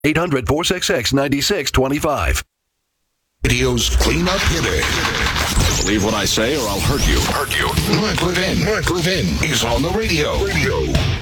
800-466-9625. Radio's cleanup hitter. Believe what I say or I'll hurt you. Mark Levin is on the radio.